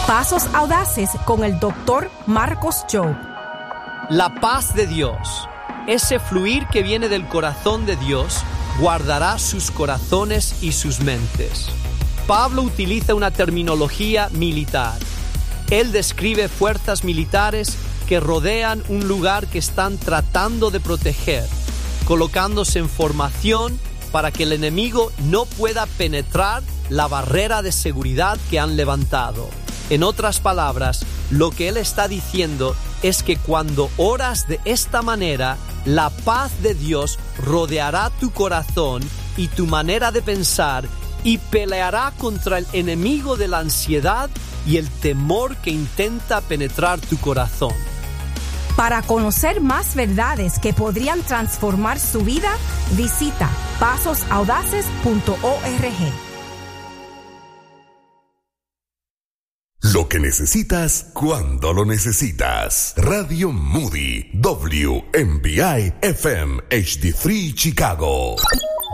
Pasos Audaces con el Dr. Marcos Job. La paz de Dios, ese fluir que viene del corazón de Dios, guardará sus corazones y sus mentes. Pablo utiliza una terminología militar. Él describe fuerzas militares que rodean un lugar que están tratando de proteger, colocándose en formación para que el enemigo no pueda penetrar la barrera de seguridad que han levantado. En otras palabras, lo que él está diciendo es que cuando oras de esta manera, la paz de Dios rodeará tu corazón y tu manera de pensar y peleará contra el enemigo de la ansiedad y el temor que intenta penetrar tu corazón. Para conocer más verdades que podrían transformar su vida, visita pasosaudaces.org. Lo que necesitas cuando lo necesitas. Radio Moody, WMBI FM HD3 Chicago.